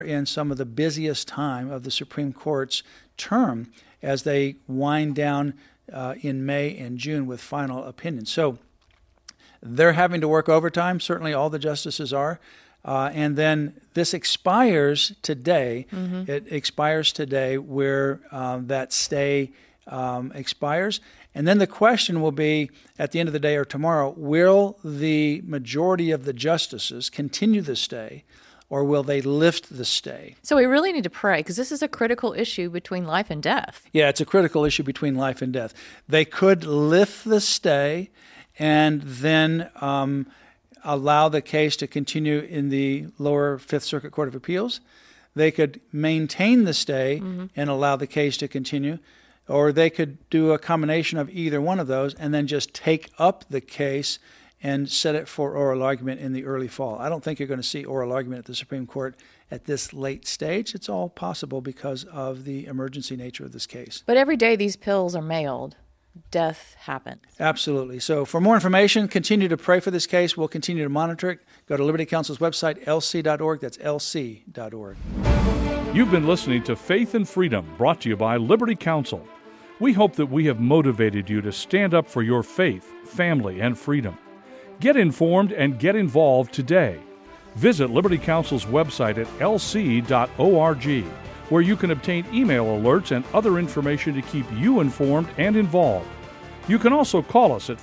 in some of the busiest time of the Supreme Court's term as they wind down in May and June with final opinions. So they're having to work overtime. Certainly all the justices are. And then this expires today. Mm-hmm. It expires today where that stay expires. And then the question will be, at the end of the day or tomorrow, will the majority of the justices continue the stay, or will they lift the stay? So we really need to pray, because this is a critical issue between life and death. Yeah, it's a critical issue between life and death. They could lift the stay and then allow the case to continue in the lower Fifth Circuit Court of Appeals. They could maintain the stay and allow the case to continue, or they could do a combination of either one of those and then just take up the case and set it for oral argument in the early fall. I don't think you're going to see oral argument at the Supreme Court at this late stage. It's all possible because of the emergency nature of this case. But every day these pills are mailed, death happens. Absolutely. So for more information, continue to pray for this case. We'll continue to monitor it. Go to Liberty Counsel's website, lc.org. That's lc.org. You've been listening to Faith and Freedom, brought to you by Liberty Counsel. We hope that we have motivated you to stand up for your faith, family, and freedom. Get informed and get involved today. Visit Liberty Counsel's website at lc.org, where you can obtain email alerts and other information to keep you informed and involved. You can also call us at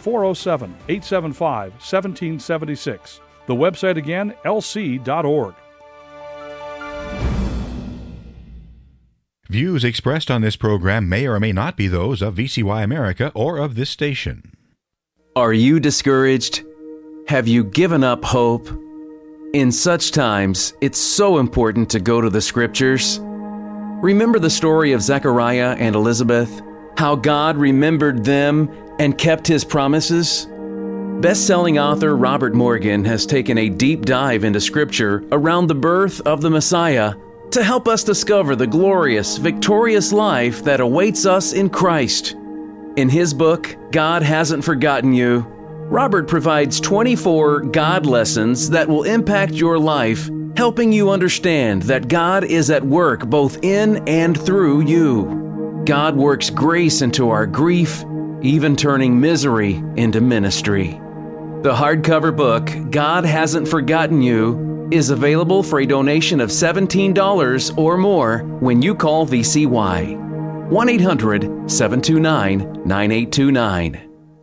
407-875-1776. The website again, lc.org. Views expressed on this program may or may not be those of VCY America or of this station. Are you discouraged? Have you given up hope? In such times, it's so important to go to the Scriptures. Remember the story of Zechariah and Elizabeth? How God remembered them and kept His promises? Best-selling author Robert Morgan has taken a deep dive into Scripture around the birth of the Messiah to help us discover the glorious, victorious life that awaits us in Christ. In his book, God Hasn't Forgotten You, Robert provides 24 God lessons that will impact your life, helping you understand that God is at work both in and through you. God works grace into our grief, even turning misery into ministry. The hardcover book, God Hasn't Forgotten You, is available for a donation of $17 or more when you call VCY. 1-800-729-9829.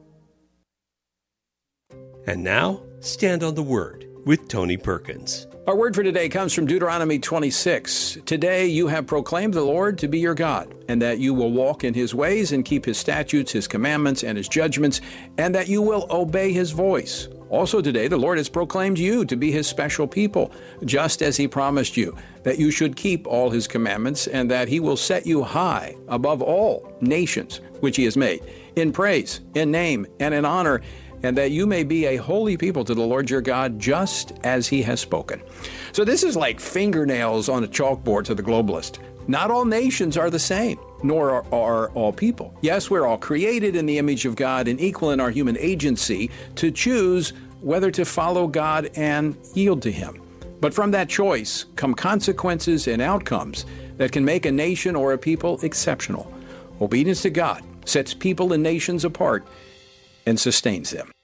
And now, Stand on the Word with Tony Perkins. Our word for today comes from Deuteronomy 26. Today you have proclaimed the Lord to be your God, and that you will walk in His ways and keep His statutes, His commandments, and His judgments, and that you will obey His voice. Also today, the Lord has proclaimed you to be His special people, just as He promised you, that you should keep all His commandments, and that He will set you high above all nations which He has made, in praise, in name, and in honor, and that you may be a holy people to the Lord your God, just as He has spoken. So this is like fingernails on a chalkboard to the globalist. Not all nations are the same, nor are all people. Yes, we're all created in the image of God and equal in our human agency to choose whether to follow God and yield to Him. But from that choice come consequences and outcomes that can make a nation or a people exceptional. Obedience to God sets people and nations apart and sustains them.